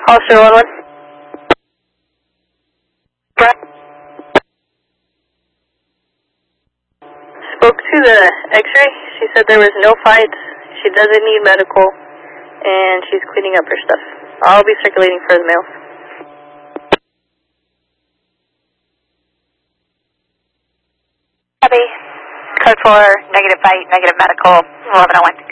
Officer 11. Spoke to the x-ray. She said there was no fights. She doesn't need medical. And she's cleaning up her stuff. I'll be circulating for the mails. Copy. Code 4, negative fight, negative medical, 1101.